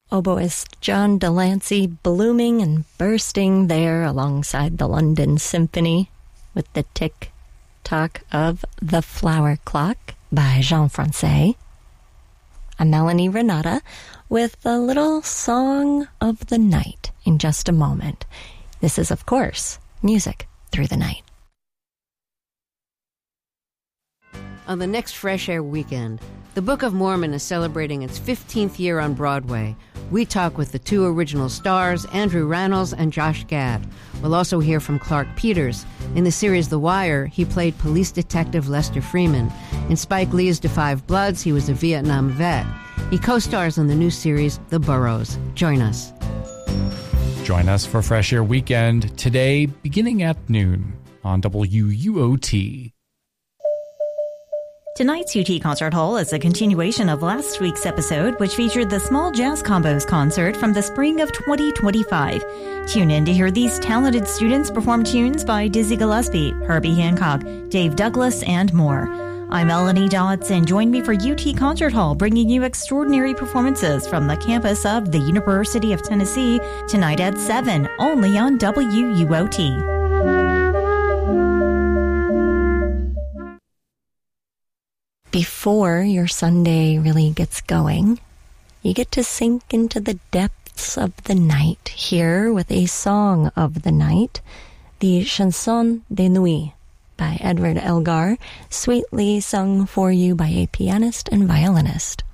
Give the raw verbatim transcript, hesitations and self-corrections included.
oboist John Delancey blooming and bursting there alongside the London Symphony with the tick-tock of The Flower Clock by Jean Francais. I'm Melanie Renata with a little Song of the Night in just a moment. This is, of course, Music Through the Night. On the next Fresh Air weekend, the Book of Mormon is celebrating its fifteenth year on Broadway. We talk with the two original stars, Andrew Rannells and Josh Gad. We'll also hear from Clark Peters. In the series The Wire, he played police detective Lester Freeman. In Spike Lee's Da five Bloods, he was a Vietnam vet. He co-stars in the new series The Burrows. Join us. Join us for Fresh Air Weekend today, beginning at noon on W U O T. Tonight's U T Concert Hall is a continuation of last week's episode, which featured the Small Jazz Combos concert from the spring of twenty twenty-five. Tune in to hear these talented students perform tunes by Dizzy Gillespie, Herbie Hancock, Dave Douglas, and more. I'm Melanie Dodds, and join me for U T Concert Hall, bringing you extraordinary performances from the campus of the University of Tennessee tonight at seven, only on W U O T. Before your Sunday really gets going, you get to sink into the depths of the night here with a song of the night, the Chanson de Nuit by Edward Elgar, sweetly sung for you by a pianist and violinist.